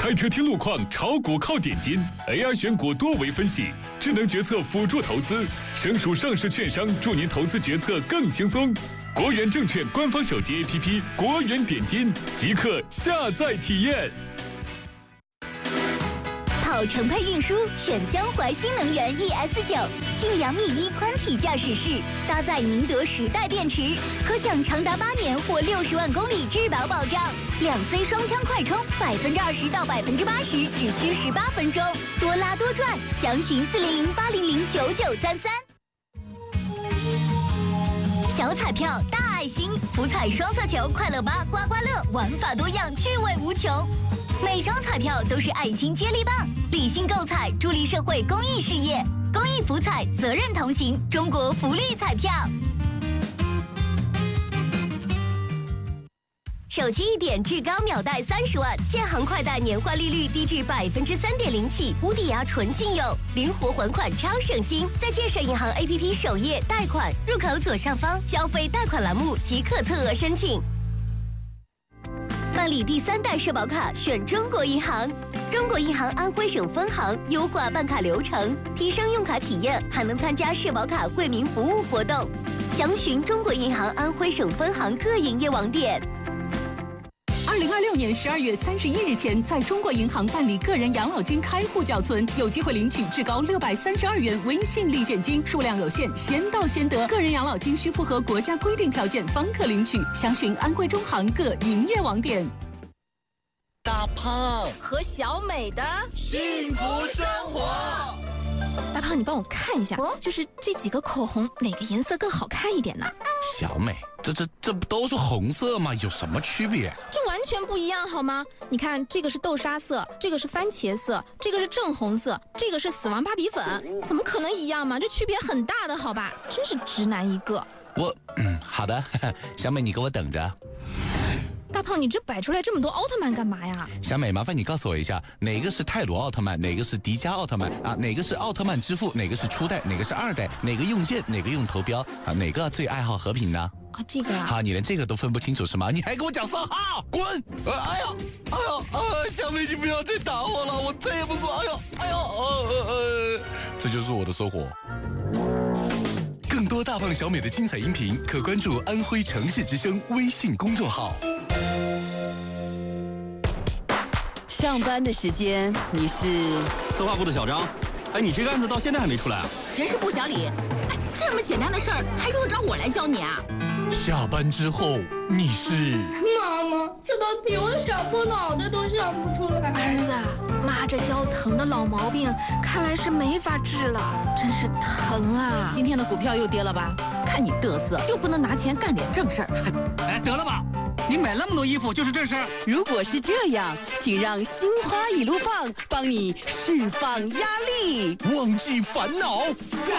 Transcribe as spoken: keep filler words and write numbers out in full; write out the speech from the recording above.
开车听路况，炒股靠点金 ，A I 选股多维分析，智能决策辅助投资，省属上市券商助您投资决策更轻松。国元证券官方手机 A P P 国元点金，即刻下载体验。 跑程配运输选江淮新能源 E S 九，近两米一宽体驾驶室，搭载宁德时代电池，可享长达八年或六十万公里质保保障。两 C 双枪快充，百分之二十到百分之八十只需十八分钟，多拉多赚，详询四零零八零零九九三三。小彩票大爱心，福彩双色球快乐八刮刮乐，玩法多样，趣味无穷。每张彩票都是爱心接力棒，理性购彩，助力社会公益事业。公益福彩，责任同行，中国福利彩票。手机一点至高秒贷三十万，建行快贷年化利率低至百分之三点零起，无抵押纯信用，灵活还款超省心。在建设银行 A P P 首页贷款入口左上方消费贷款栏目即可测额申请。办理第三代社保卡，选中国银行。中国银行安徽省分行优化办卡流程，提升用卡体验，还能参加社保卡惠民服务活动。详询中国银行安徽省分行各营业网点。 二零二六年十二月三十一日前，在中国银行办理个人养老金开户缴存，有机会领取至高六百三十二元微信立现金，数量有限，先到先得。个人养老金需符合国家规定条件方可领取。详询安徽中行各营业网点。 大胖和小美的幸福生活。 大胖，你帮我看一下，哦、就是这几个口红哪个颜色更好看一点呢？ 小美，这这这不都是红色吗？有什么区别？ 这完全不一样好吗？你看，这个是豆沙色，这个是番茄色，这个是正红色，这个是死亡芭比粉，怎么可能一样嘛？这区别很大的，好吧？真是直男一个。 我，嗯，好的，小美，你给我等着。 大胖，你这摆出来这么多奥特曼干嘛呀？ 小美，麻烦你告诉我一下，哪个是泰罗奥特曼，哪个是迪迦奥特曼啊？哪个是奥特曼之父，哪个是初代，哪个是二代，哪个用剑，哪个用头标啊？哪个最爱好和平呢？ 啊，这个啊。 好，你连这个都分不清楚是吗？你还给我讲色号，滚！呃、哎呀，哎呀，啊！小美，你不要再打我了，我再也不说。哎呦，哎呦，呃呃，这就是我的收获。更多大胖小美的精彩音频，可关注安徽城市之声微信公众号。 上班的时间，你是策划部的小张。哎，你这个案子到现在还没出来啊？ 人事部小李。哎，这么简单的事儿，还用得着我来教你啊？ 下班之后，你是妈妈，这道题我想破脑袋都想不出来。 儿子，妈这腰疼的老毛病，看来是没法治了，真是疼啊！ 今天的股票又跌了吧？看你嘚瑟，就不能拿钱干点正事儿？ 哎，得了吧！你买那么多衣服就是这事儿？ 如果是这样，请让心花一路棒帮你释放压力， 忘记烦恼。